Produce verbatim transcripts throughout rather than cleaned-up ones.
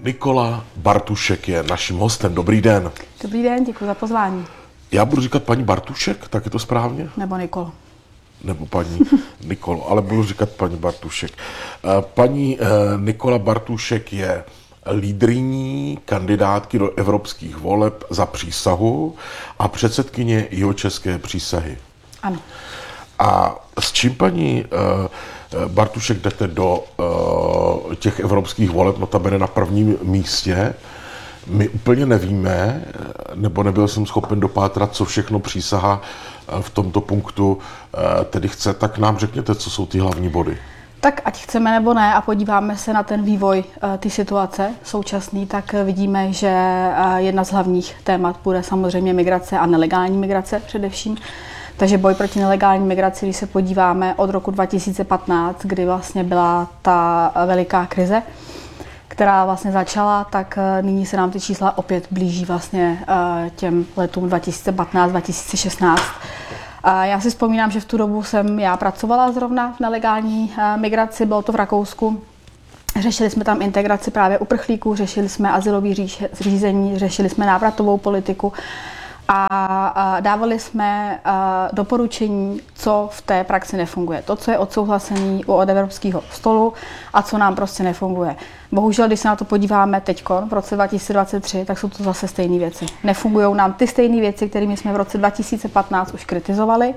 Nikola Bartušek je naším hostem. Dobrý den. Dobrý den, děkuji za pozvání. Já budu říkat paní Bartušek, tak je to správně? Nebo Nikol. Nebo paní Nikolo, ale budu říkat paní Bartušek. Paní Nikola Bartušek je lídryní kandidátky do evropských voleb za přísahu a předsedkyně Jihočeské přísahy. Ano. A s čím paní Bartušek jdete do těch evropských voleb, notabene na prvním místě? My úplně nevíme, nebo nebyl jsem schopen dopátrat, co všechno přísaha v tomto punktu tedy chce, tak nám řekněte, co jsou ty hlavní body. Tak ať chceme nebo ne a podíváme se na ten vývoj ty situace současný, tak vidíme, že jedna z hlavních témat bude samozřejmě migrace a nelegální migrace především. Takže boj proti nelegální migraci, když se podíváme od roku dva tisíce patnáct, kdy vlastně byla ta veliká krize, která vlastně začala, tak nyní se nám ty čísla opět blíží vlastně těm letům dva tisíce patnáct dva tisíce šestnáct. Já si vzpomínám, že v tu dobu jsem já pracovala zrovna v nelegální migraci, bylo to v Rakousku. Řešili jsme tam integraci právě uprchlíků, řešili jsme azylový řízení, řešili jsme návratovou politiku a dávali jsme doporučení, co v té praxi nefunguje. To, co je odsouhlasené od evropského stolu a co nám prostě nefunguje. Bohužel, když se na to podíváme teďkon, v roce dva tisíce dvacet tři, tak jsou to zase stejné věci. Nefungují nám ty stejné věci, kterými jsme v roce dva tisíce patnáct už kritizovali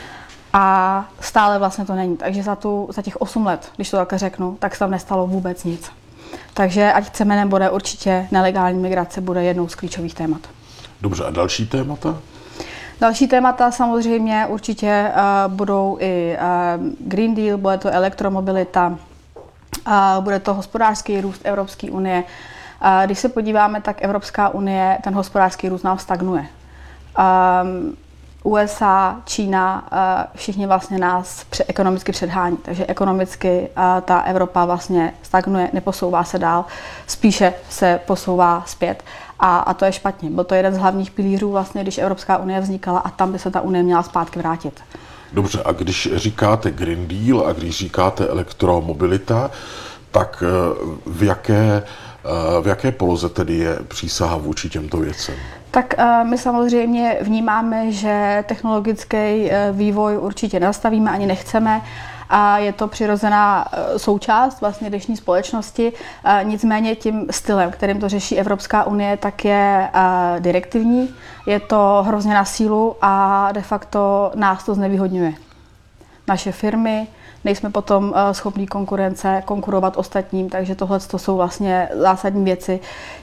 a stále vlastně to není. Takže za, tu, za těch osm let, když to takhle řeknu, tak se tam nestalo vůbec nic. Takže ať chceme nebo ne, určitě nelegální migrace bude jednou z klíčových témat. Dobře, a další témata? Další témata samozřejmě určitě uh, budou i uh, Green Deal, bude to elektromobilita, uh, bude to hospodářský růst Evropské unie. Uh, když se podíváme, tak Evropská unie, ten hospodářský růst nám stagnuje. Um, U S A, Čína, uh, všichni vlastně nás pře- ekonomicky předhání, takže ekonomicky uh, ta Evropa vlastně stagnuje, neposouvá se dál, spíše se posouvá zpět. A, a to je špatně. Byl to jeden z hlavních pilířů, vlastně, když Evropská unie vznikala a tam by se ta unie měla zpátky vrátit. Dobře, a když říkáte Green Deal a když říkáte elektromobilita, tak v jaké, v jaké poloze tedy je přísaha vůči těmto věcem? Tak my samozřejmě vnímáme, že technologický vývoj určitě nezastavíme, ani nechceme. A je to přirozená součást vlastně dnešní společnosti. Nicméně tím stylem, kterým to řeší Evropská unie, tak je direktivní. Je to hrozně na sílu a de facto nás to znevýhodňuje. Naše firmy, nejsme potom schopní konkurence, konkurovat ostatním, takže tohle to jsou vlastně zásadní věci,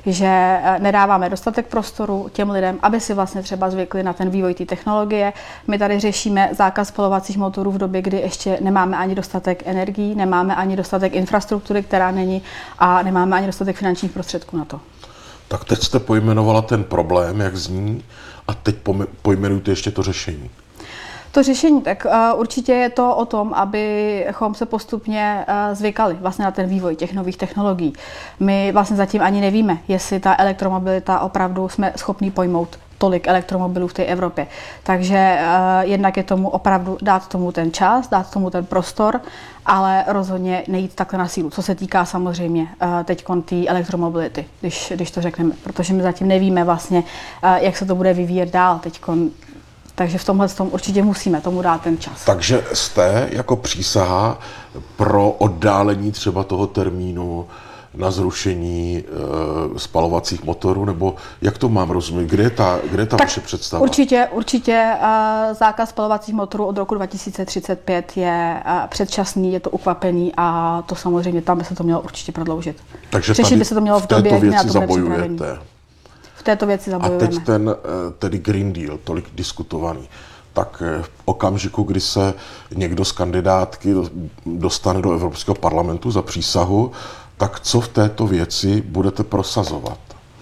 že nedáváme dostatek prostoru těm lidem, aby si vlastně třeba zvykli na ten vývoj té technologie. My tady řešíme zákaz spalovacích motorů v době, kdy ještě nemáme ani dostatek energií, nemáme ani dostatek infrastruktury, která není, a nemáme ani dostatek finančních prostředků na to. Tak teď jste pojmenovala ten problém, jak zní, a teď pojmenujte ještě to řešení. To řešení, tak uh, určitě je to o tom, abychom se postupně uh, zvykali vlastně na ten vývoj těch nových technologií. My vlastně zatím ani nevíme, jestli ta elektromobilita opravdu jsme schopní pojmout tolik elektromobilů v té Evropě. Takže uh, jednak je tomu opravdu dát tomu ten čas, dát tomu ten prostor, ale rozhodně nejít takhle na sílu, co se týká samozřejmě uh, teďkon té elektromobility, když, když to řekneme, protože my zatím nevíme vlastně, uh, jak se to bude vyvíjet dál teďkon. Takže v tomhle tom určitě musíme tomu dát ten čas. Takže jste jako přísaha pro oddálení třeba toho termínu na zrušení e, spalovacích motorů, nebo jak to mám rozumět? Kde je ta, kde je ta vaše představa? Určitě, určitě uh, zákaz spalovacích motorů od roku dva tisíce třicet pět je uh, předčasný, je to ukvapený a to samozřejmě tam by se to mělo určitě prodloužit. Takže Řešit by se to mělo v době, kdy na to bude připravený. V této věci zabojujeme. A teď ten tedy Green Deal, tolik diskutovaný, tak v okamžiku, kdy se někdo z kandidátky dostane do Evropského parlamentu za přísahu, tak co v této věci budete prosazovat?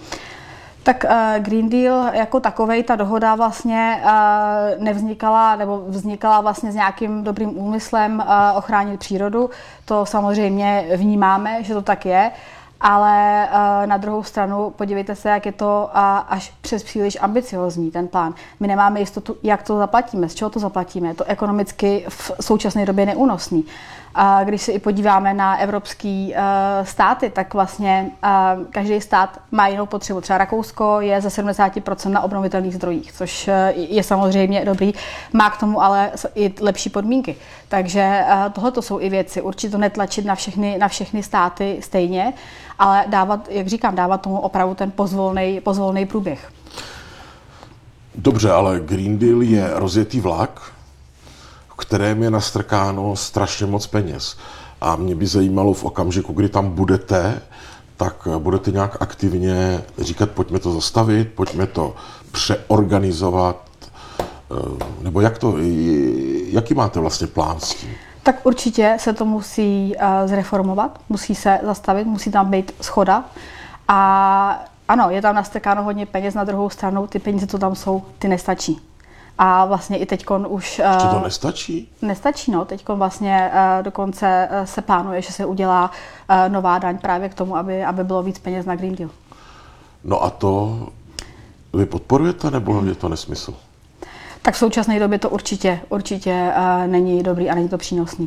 Tak uh, Green Deal jako takovej, ta dohoda vlastně uh, nevznikala, nebo vznikala vlastně s nějakým dobrým úmyslem uh, ochránit přírodu. To samozřejmě vnímáme, že to tak je. Ale uh, na druhou stranu podívejte se, jak je to uh, až přes příliš ambiciozní ten plán. My nemáme jistotu, jak to zaplatíme, z čeho to zaplatíme. Je to ekonomicky v současné době neúnosný. A když se i podíváme na evropské uh, státy, tak vlastně uh, každý stát má jinou potřebu. Třeba Rakousko je ze sedmdesát procent na obnovitelných zdrojích, což uh, je samozřejmě dobrý, má k tomu ale i lepší podmínky. Takže uh, tohle to jsou i věci. Určitě netlačit na všechny, na všechny státy stejně, ale dávat, jak říkám, dávat tomu opravdu ten pozvolný, pozvolný průběh. Dobře, ale Green Deal je rozjetý vlak, v kterém je nastrkáno strašně moc peněz. A mě by zajímalo v okamžiku, kdy tam budete, tak budete nějak aktivně říkat, pojďme to zastavit, pojďme to přeorganizovat, nebo jak to, jaký máte vlastně plán s tím? Tak určitě se to musí uh, zreformovat, musí se zastavit, musí tam být shoda. A ano, je tam nastrkáno hodně peněz, na druhou stranu ty peníze, co tam jsou, ty nestačí. A vlastně i teďkon už... Ještě to nestačí? Nestačí, no. Teďkon vlastně uh, dokonce uh, se plánuje, že se udělá uh, nová daň právě k tomu, aby, aby bylo víc peněz na Green Deal. No a to vy podporujete, nebo je to nesmysl? Tak v současné době to určitě, určitě uh, není dobrý a není to přínosný.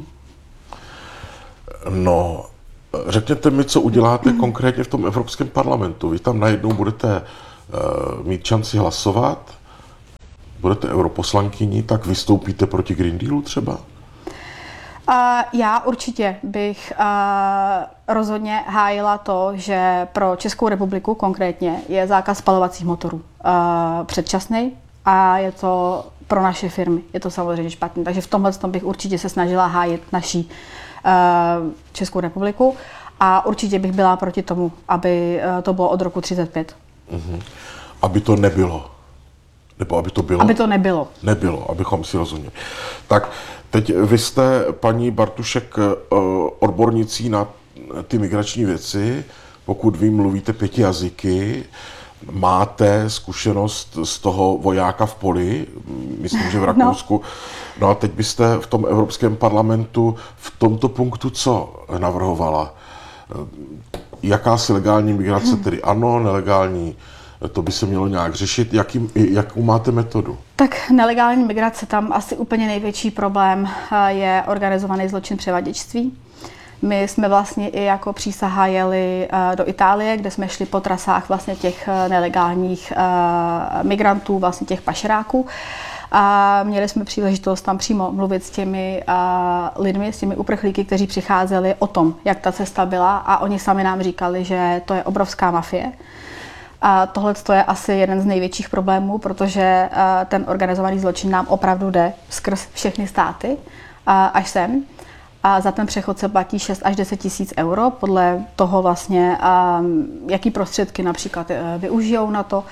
No, řekněte mi, co uděláte mm. konkrétně v tom Evropském parlamentu. Vy tam najednou budete uh, mít šanci hlasovat, budete europoslankyní, tak vystoupíte proti Green Dealu třeba? Uh, já určitě bych uh, rozhodně hájila to, že pro Českou republiku konkrétně je zákaz spalovacích motorů uh, předčasný a je to pro naše firmy. Je to samozřejmě špatný. Takže v tomhle tom bych určitě se snažila hájit naší uh, Českou republiku a určitě bych byla proti tomu, aby uh, to bylo od roku třicet pět. Uh-huh. Aby to nebylo. Nebo aby to bylo? Aby to nebylo. Nebylo, abychom si rozuměli. Tak teď vy jste, paní Bartušek, odbornicí na ty migrační věci. Pokud vy mluvíte pěti jazyky, máte zkušenost z toho vojáka v poli, myslím, že v Rakousku. No. no a teď byste v tom Evropském parlamentu v tomto punktu co navrhovala? Jakási legální migrace, tedy ano, nelegální, to by se mělo nějak řešit. Jaký, jakou máte metodu? Tak nelegální migrace, tam asi úplně největší problém je organizovaný zločin převaděčství. My jsme vlastně i jako přísaha jeli do Itálie, kde jsme šli po trasách vlastně těch nelegálních migrantů, vlastně těch pašeráků. A měli jsme příležitost tam přímo mluvit s těmi uh, lidmi, s těmi uprchlíky, kteří přicházeli o tom, jak ta cesta byla, a oni sami nám říkali, že to je obrovská mafie. A tohle je asi jeden z největších problémů, protože uh, ten organizovaný zločin nám opravdu jde skrz všechny státy uh, až sem. A za ten přechod se platí šest až deset tisíc euro, podle toho vlastně, um, jaký prostředky například uh, využijou na to.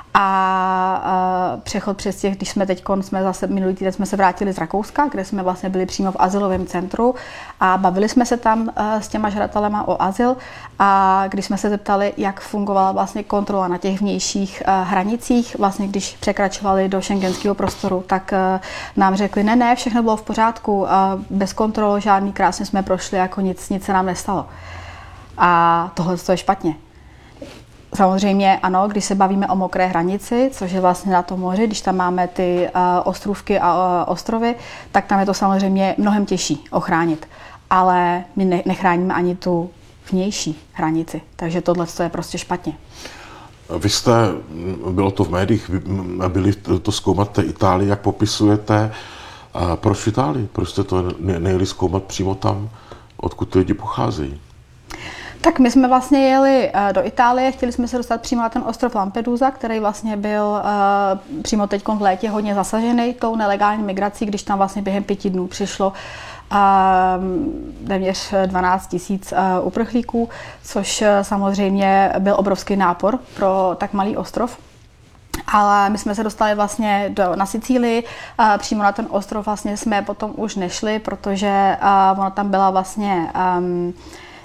A uh, přechod přes těch, když jsme teď, jsme zase minulý týden jsme se vrátili z Rakouska, kde jsme vlastně byli přímo v azylovém centru a bavili jsme se tam uh, s těma žadatelema o azyl, a když jsme se zeptali, jak fungovala vlastně kontrola na těch vnějších uh, hranicích, vlastně když překračovali do schengenského prostoru, tak uh, nám řekli, ne, ne, všechno bylo v pořádku, uh, bez kontrol, žádný, krásně jsme prošli, jako nic, nic se nám nestalo. A tohle je špatně. Samozřejmě ano, když se bavíme o mokré hranici, což je vlastně na tom moři, když tam máme ty uh, ostrůvky a uh, ostrovy, tak tam je to samozřejmě mnohem těžší ochránit. Ale my ne- nechráníme ani tu vnější hranici, takže tohle je prostě špatně. Vy jste, bylo to v médiích, byli to zkoumat té Itálii, jak popisujete, uh, proč Itálii? Proč jste to ne- nejeli zkoumat přímo tam, odkud ty lidi pocházejí? Tak my jsme vlastně jeli do Itálie, chtěli jsme se dostat přímo na ten ostrov Lampedusa, který vlastně byl uh, přímo teď v létě hodně zasažený tou nelegální migrací, když tam vlastně během pěti dnů přišlo uh, téměř dvanáct tisíc uh, uprchlíků, což uh, samozřejmě byl obrovský nápor pro tak malý ostrov. Ale my jsme se dostali vlastně do, na Sicílii, uh, přímo na ten ostrov vlastně jsme potom už nešli, protože uh, ona tam byla vlastně um,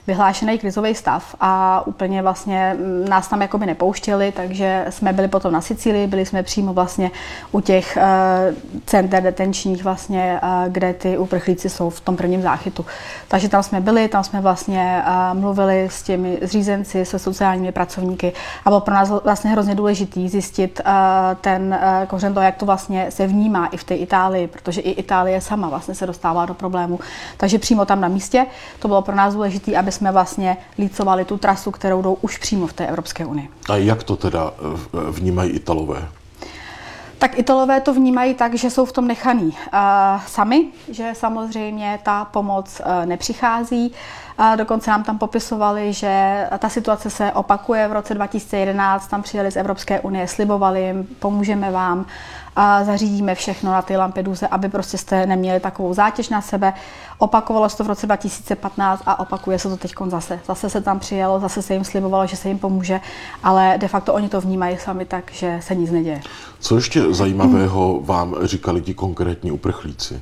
vyhlášený krizový stav a úplně vlastně nás tam jakoby nepouštěli, takže jsme byli potom na Sicílii, byli jsme přímo vlastně u těch uh, center detenčních vlastně, uh, kde ty uprchlíci jsou v tom prvním záchytu. Takže tam jsme byli, tam jsme vlastně uh, mluvili s těmi zřízenci, se sociálními pracovníky a bylo pro nás vlastně hrozně důležitý zjistit uh, ten uh, kořen toho, jak to vlastně se vnímá i v té Itálii, protože i Itálie sama vlastně se dostává do problému. Takže přímo tam na místě to bylo pro nás důležité, aby jsme vlastně lícovali tu trasu, kterou jdou už přímo v té Evropské unii. A jak to teda vnímají Italové? Tak Italové to vnímají tak, že jsou v tom nechaný uh, sami, že samozřejmě ta pomoc uh, nepřichází. Uh, dokonce nám tam popisovali, že ta situace se opakuje v roce dva tisíce jedenáct, tam přijeli z Evropské unie, slibovali jim, pomůžeme vám, a zařídíme všechno na ty Lampeduze, aby prostě jste neměli takovou zátěž na sebe. Opakovalo se to v roce dva tisíce patnáct a opakuje se to teď zase. Zase se tam přijelo, zase se jim slibovalo, že se jim pomůže, ale de facto oni to vnímají sami tak, že se nic neděje. Co ještě zajímavého vám říkali ti konkrétní uprchlíci?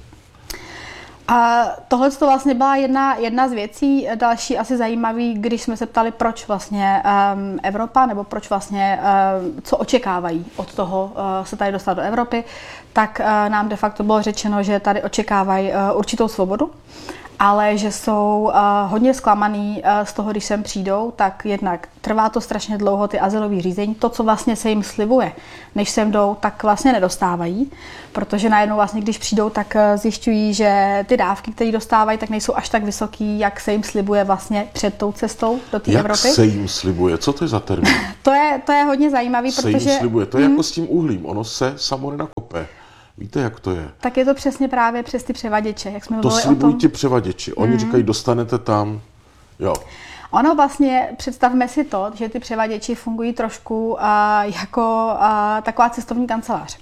A tohle to vlastně byla jedna, jedna z věcí. Další asi zajímavý, když jsme se ptali, proč vlastně um, Evropa, nebo proč vlastně, um, co očekávají od toho uh, se tady dostat do Evropy, tak uh, nám de facto bylo řečeno, že tady očekávají uh, určitou svobodu, ale že jsou uh, hodně zklamaný uh, z toho, když sem přijdou, tak jednak trvá to strašně dlouho, ty azylové řízení, to, co vlastně se jim slibuje, než sem jdou, tak vlastně nedostávají, protože najednou vlastně, když přijdou, tak uh, zjišťují, že ty dávky, které dostávají, tak nejsou až tak vysoký, jak se jim slibuje vlastně před tou cestou do té Evropy. Jak se jim slibuje? Co to je za termín? to, je, to je hodně zajímavý, se protože... jim slibuje, to je hmm. jako s tím uhlím, ono se samo nenakope. Víte, jak to je? Tak je to přesně právě přes ty převaděče, jak jsme to mluvili slibují o tom. ti převaděči. Oni mm. říkají, dostanete tam, jo. Ono vlastně, představme si to, že ty převaděči fungují trošku uh, jako uh, taková cestovní kancelář.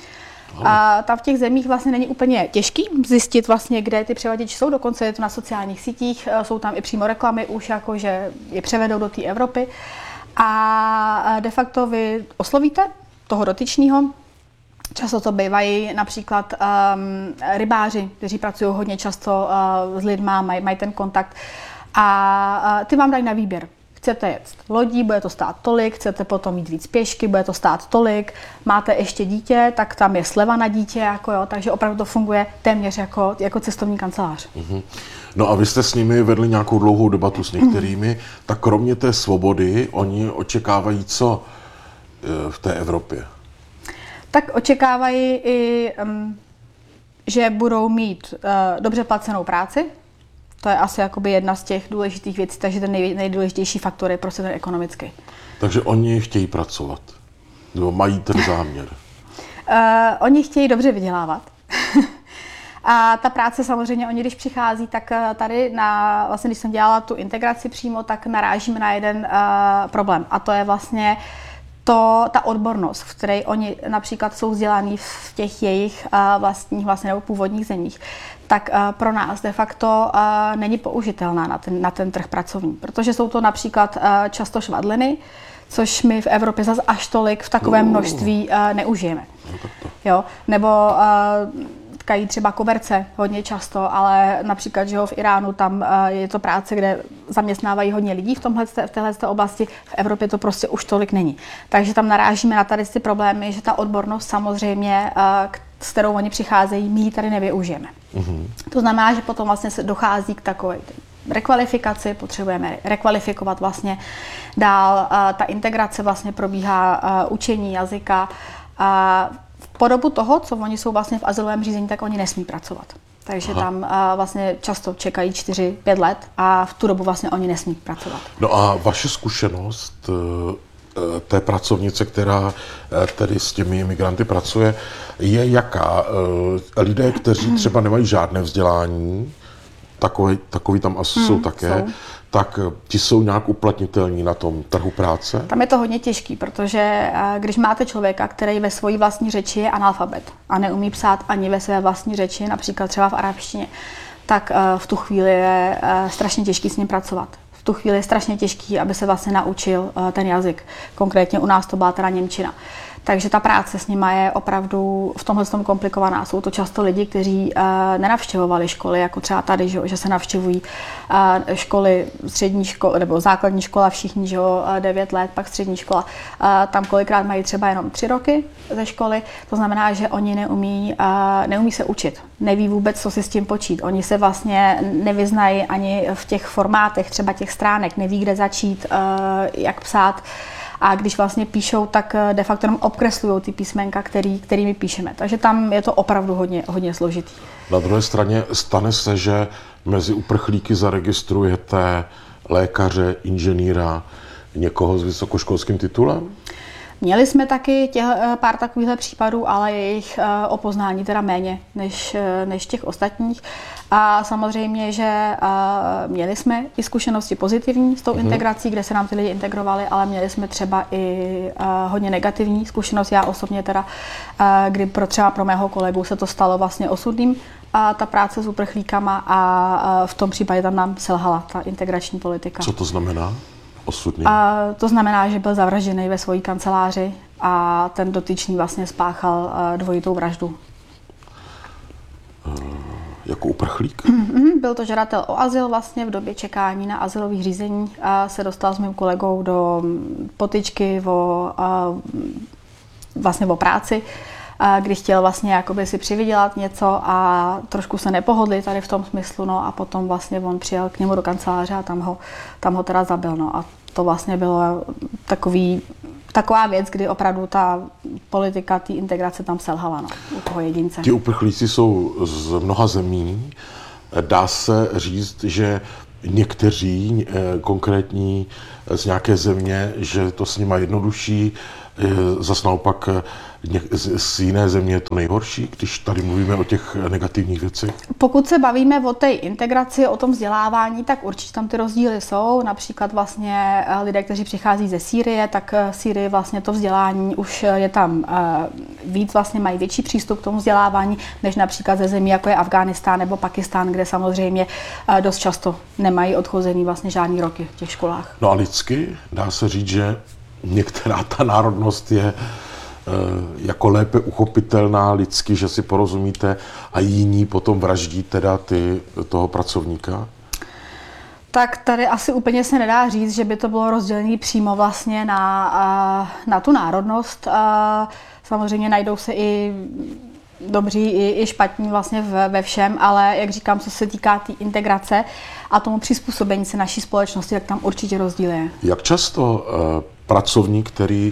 A tam v těch zemích vlastně není úplně těžký zjistit vlastně, kde ty převaděči jsou, dokonce je to na sociálních sítích, jsou tam i přímo reklamy už jako, že je převedou do té Evropy a de facto vy oslovíte toho dotyčného. Často to bývají například um, rybáři, kteří pracují hodně často uh, s lidma, mají maj ten kontakt a uh, ty vám dají na výběr. Chcete jet lodí, bude to stát tolik, chcete potom mít víc pěšky, bude to stát tolik, máte ještě dítě, tak tam je sleva na dítě, jako jo, takže opravdu to funguje téměř jako, jako cestovní kancelář. Mm-hmm. No a vy jste s nimi vedli nějakou dlouhou debatu s některými, mm. tak kromě té svobody, oni očekávají co v té Evropě? Tak očekávají i, um, že budou mít uh, dobře placenou práci. To je asi jakoby jedna z těch důležitých věcí, takže ten nej, nejdůležitější faktor je prostě ten ekonomický. Takže oni chtějí pracovat, nebo mají ten záměr? uh, oni chtějí dobře vydělávat. A ta práce samozřejmě, oni když přichází, tak tady, na, vlastně když jsem dělala tu integraci přímo, tak narážíme na jeden uh, problém. A to je vlastně to, ta odbornost, v které oni například jsou vzdělaní v těch jejich uh, vlastních vlastně, nebo původních zemích, tak uh, pro nás de facto uh, není použitelná na ten, na ten trh pracovní. Protože jsou to například uh, často švadleny, což my v Evropě zase až tolik v takovém no. množství uh, neužijeme. Jo? Nebo uh, tkají třeba koberce hodně často, ale například, že jo, v Iránu tam uh, je to práce, kde zaměstnávají hodně lidí v, tomhle, v této oblasti, v Evropě to prostě už tolik není. Takže tam narážíme na tady ty problémy, že ta odbornost samozřejmě, uh, s kterou oni přicházejí, my ji tady nevyužijeme. Mm-hmm. To znamená, že potom vlastně se dochází k takové rekvalifikaci, potřebujeme rekvalifikovat vlastně dál, uh, ta integrace vlastně probíhá, uh, učení jazyka, uh, po dobu toho, co oni jsou vlastně v azylovém řízení, tak oni nesmí pracovat. Takže Aha. tam uh, vlastně často čekají čtyři pět let a v tu dobu vlastně oni nesmí pracovat. No a vaše zkušenost uh, té pracovnice, která uh, tedy s těmi migranty pracuje, je jaká? Uh, lidé, kteří třeba nemají žádné vzdělání, takový, takový tam asi hmm, jsou také, jsou. Tak ti jsou nějak uplatnitelní na tom trhu práce? Tam je to hodně těžký, protože když máte člověka, který ve své vlastní řeči je analfabet a neumí psát ani ve své vlastní řeči, například třeba v arabštině, tak v tu chvíli je strašně těžký s ním pracovat. V tu chvíli strašně těžký, aby se vlastně naučil ten jazyk. Konkrétně u nás to byla teda němčina. Takže ta práce s nima je opravdu v tomhle tom komplikovaná. Jsou to často lidi, kteří uh, nenavštěvovali školy, jako třeba tady, že, že se navštěvují uh, školy, střední školy, nebo základní škola, všichni, že jo, devět let, pak střední škola. Uh, tam kolikrát mají třeba jenom tři roky ze školy, to znamená, že oni neumí, uh, neumí se učit, neví vůbec, co si s tím počít. Oni se vlastně nevyznají ani v těch formátech, třeba těch stránek, neví, kde začít, uh, jak psát. A když vlastně píšou, tak de facto jenom obkreslují ty písmenka, který, kterými píšeme. Takže tam je to opravdu hodně, hodně složitý. Na druhé straně stane se, že mezi uprchlíky zaregistrujete lékaře, inženýra, někoho s vysokoškolským titulem? Měli jsme taky těch, pár takovýchhle případů, ale je jich o poznání teda méně než, než těch ostatních. A samozřejmě, že měli jsme i zkušenosti pozitivní s tou uhum. integrací, kde se nám ty lidi integrovali, ale měli jsme třeba i hodně negativní zkušenost. Já osobně teda, kdy pro třeba pro mého kolegu se to stalo vlastně osudným, a ta práce s uprchlíkama a v tom případě tam nám selhala ta integrační politika. Co to znamená? Osudný. A to znamená, že byl zavražděný ve své kanceláři a ten dotyčný vlastně spáchal dvojitou vraždu. Uh, jako uprchlík? Mm-hmm, byl to žadatel o azyl vlastně v době čekání na azylových řízení a se dostal s mým kolegou do potyčky o, vlastně o práci, kdy chtěl vlastně jakoby si přivydělat něco a trošku se nepohodli tady v tom smyslu, no a potom vlastně on přijel k němu do kanceláře a tam ho, tam ho teda zabil, no a to vlastně bylo takový, taková věc, kdy opravdu ta politika té integrace tam selhala, no, u toho jedince. Ti uprchlíci jsou z mnoha zemí. Dá se říct, že někteří konkrétní z nějaké země, že to s nima jednodušší, zas naopak z jiné země je to nejhorší, když tady mluvíme o těch negativních věcech? Pokud se bavíme o té integraci, o tom vzdělávání, tak určitě tam ty rozdíly jsou. Například vlastně lidé, kteří přichází ze Sýrie, tak v Sýrii vlastně to vzdělání už je tam víc, vlastně mají větší přístup k tomu vzdělávání, než například ze zemí, jako je Afghánistán nebo Pakistán, kde samozřejmě dost často nemají odchozený vlastně žádný roky v těch školách. No a lidsky dá se říct, že některá ta národnost je jako lépe uchopitelná lidsky, že si porozumíte a jiní potom vraždí teda ty, toho pracovníka? Tak tady asi úplně se nedá říct, že by to bylo rozdělené přímo vlastně na, na tu národnost. Samozřejmě najdou se i dobří, i, i špatní vlastně ve všem, ale jak říkám, co se týká té tý integrace a tomu přizpůsobení se naší společnosti, tak tam určitě rozdíl je. Jak často uh, pracovník, který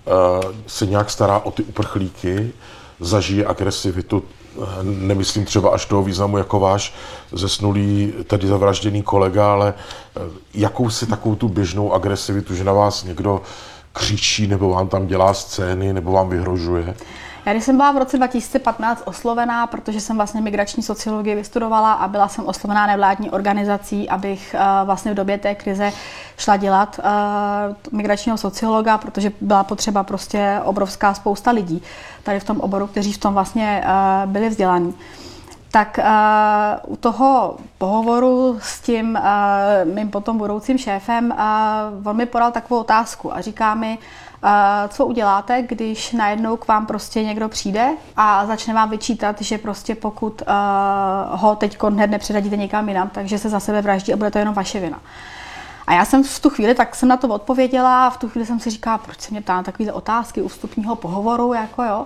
se nějak stará o ty uprchlíky, zažije agresivitu, nemyslím třeba až toho významu jako váš zesnulý, tedy zavražděný kolega, ale jakousi takovou tu běžnou agresivitu, že na vás někdo křičí, nebo vám tam dělá scény, nebo vám vyhrožuje? Já když jsem byla v roce dva tisíce patnáct oslovená, protože jsem vlastně migrační sociologii vystudovala a byla jsem oslovená nevládní organizací, abych uh, vlastně v době té krize šla dělat uh, migračního sociologa, protože byla potřeba prostě obrovská spousta lidí tady v tom oboru, kteří v tom vlastně uh, byli vzdělaní. Tak uh, u toho pohovoru s tím uh, mým potom budoucím šéfem uh, on mi podal takovou otázku a říká mi, uh, co uděláte, když najednou k vám prostě někdo přijde a začne vám vyčítat, že prostě pokud uh, ho teďko hned nepředadíte někam jinam, takže se za sebe vraždí a bude to jenom vaše vina. A já jsem v tu chvíli, tak jsem na to odpověděla a v tu chvíli jsem si říkala, proč se mě ptá na takové otázky u vstupního pohovoru, jako jo.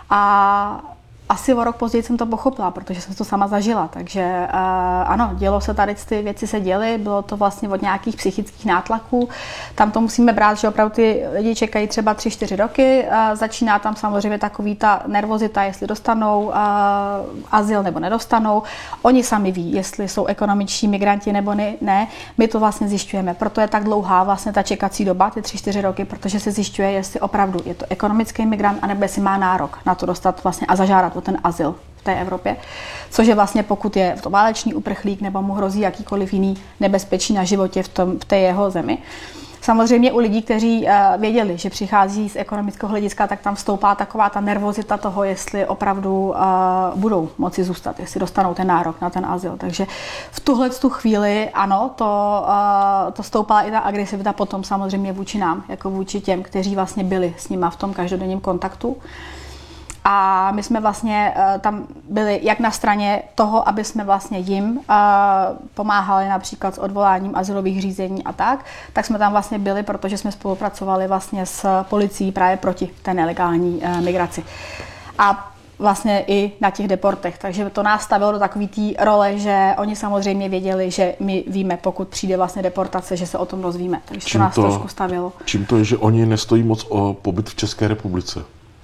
A asi o rok později jsem to pochopila, protože jsem to sama zažila, takže uh, ano, dělo se tady, ty věci se děly, bylo to vlastně od nějakých psychických nátlaků, tam to musíme brát, že opravdu ty lidi čekají třeba tři čtyři roky, uh, začíná tam samozřejmě takový ta nervozita, jestli dostanou uh, azyl nebo nedostanou, oni sami ví, jestli jsou ekonomičtí migranti nebo ne, ne, my to vlastně zjišťujeme, proto je tak dlouhá vlastně ta čekací doba, ty tři čtyři roky, protože se zjišťuje, jestli opravdu je to ekonomický migrant, anebo jestli má nárok na to dostat vlastně a zažádat ten azyl v té Evropě, což je vlastně pokud je to válečný uprchlík nebo mu hrozí jakýkoliv jiný nebezpečí na životě v, tom, v té jeho zemi. Samozřejmě u lidí, kteří věděli, že přichází z ekonomického hlediska, tak tam vstoupá taková ta nervozita toho, jestli opravdu budou moci zůstat, jestli dostanou ten nárok na ten azyl. Takže v tuhle tu chvíli ano, to, to stoupala i ta agresivita potom samozřejmě vůči nám, jako vůči těm, kteří vlastně byli s nima v tom každodenním kontaktu. A my jsme vlastně tam byli jak na straně toho, aby jsme vlastně jim pomáhali například s odvoláním azylových řízení a tak, tak jsme tam vlastně byli, protože jsme spolupracovali vlastně s policií právě proti té nelegální migraci. A vlastně i na těch deportech, takže to nás stavilo do takové té role, že oni samozřejmě věděli, že my víme, pokud přijde vlastně deportace, že se o tom dozvíme, takže čím to nás to, trošku stavilo. Čím to je, že oni nestojí moc o pobyt v České republice?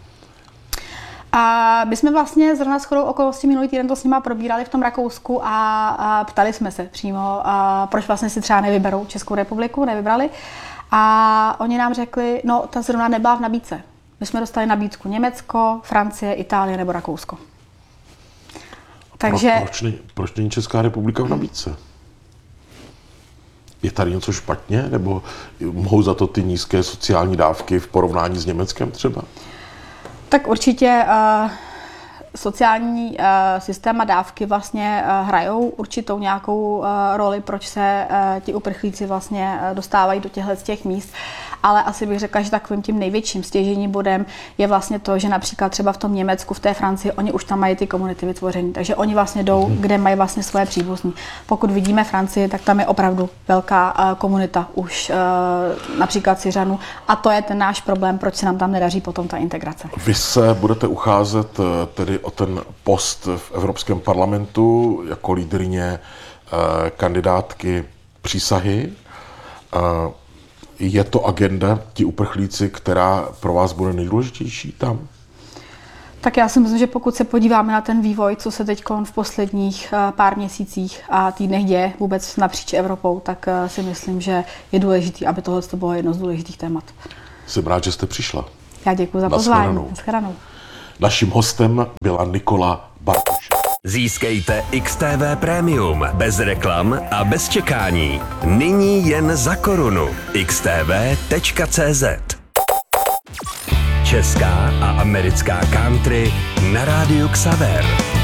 A my jsme vlastně zrovna shodou okolností minulý týden to s nima probírali v tom Rakousku a, a ptali jsme se přímo, a proč vlastně si třeba nevyberou Českou republiku, nevybrali. A oni nám řekli, no ta zrovna nebyla v nabídce. My jsme dostali nabídku Německo, Francie, Itálie nebo Rakousko. Takže... Pro, proč, není, proč není Česká republika v nabídce? Je tady něco špatně? Nebo mohou za to ty nízké sociální dávky v porovnání s Německem třeba? Tak určitě uh, sociální uh, systém a dávky vlastně uh, hrajou určitou nějakou uh, roli, proč se uh, ti uprchlíci vlastně uh, dostávají do těchto těch míst. Ale asi bych řekla, že takovým tím největším stěžejním bodem je vlastně to, že například třeba v tom Německu, v té Francii, oni už tam mají ty komunity vytvořený. Takže oni vlastně jdou, hmm. kde mají vlastně svoje příbuzní. Pokud vidíme Francii, tak tam je opravdu velká uh, komunita už uh, například Syřanů. A to je ten náš problém, proč se nám tam nedaří potom ta integrace. Vy se budete ucházet tedy o ten post v Evropském parlamentu jako lídryně uh, kandidátky přísahy. Uh, Je to agenda, ti uprchlíci, která pro vás bude nejdůležitější tam? Tak já si myslím, že pokud se podíváme na ten vývoj, co se teď v posledních pár měsících a týdnech děje vůbec napříč Evropou, tak si myslím, že je důležitý, aby tohle bylo jedno z důležitých témat. Jsem rád, že jste přišla. Já děkuji za pozvání. Naschledanou. Naším hostem byla Nikola Bartušek. Získejte X T V Premium bez reklam a bez čekání. Nyní jen za korunu. x t v tečka c z Česká a americká country na rádiu Xaver.